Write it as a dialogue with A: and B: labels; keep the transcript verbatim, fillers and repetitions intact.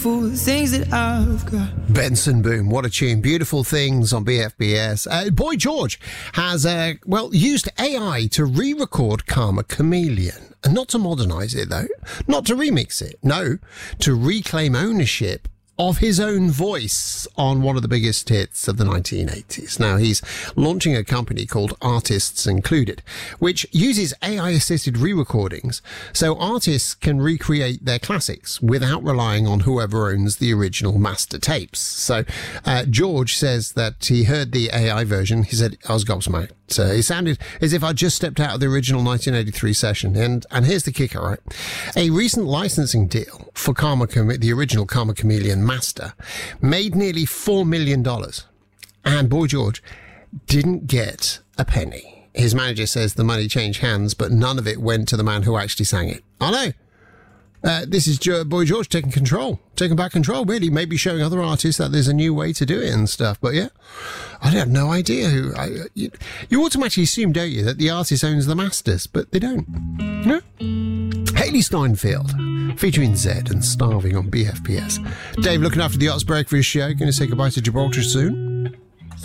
A: For the things that I've got.
B: Benson Boom, what a tune. Beautiful Things on B F B S. Uh, Boy George has, uh, well, used A I to re-record Karma Chameleon. And not to modernise it, though. Not to remix it. No, to reclaim ownership of his own voice on one of the biggest hits of the nineteen eighties. Now, he's launching a company called Artists Included, which uses A I-assisted re-recordings so artists can recreate their classics without relying on whoever owns the original master tapes. So, uh, George says that he heard the A I version. He said, I was gobsmacked. Uh, it sounded as if I just stepped out of the original nineteen eighty-three session. And, and here's the kicker, right? A recent licensing deal for Karma, the original Karma Chameleon master, made nearly four million dollars. And Boy George didn't get a penny. His manager says the money changed hands, but none of it went to the man who actually sang it. I know. Uh, this is jo- Boy George taking control, taking back control, really, maybe showing other artists that there's a new way to do it and stuff. But yeah, I have no idea who. I, you, you automatically assume, don't you, that the artist owns the masters, but they don't. No? Hayley Steinfeld, featuring Zed and Starving on B F P S. Dave looking after the Arts Breakfast Show. Going to say goodbye to Gibraltar soon.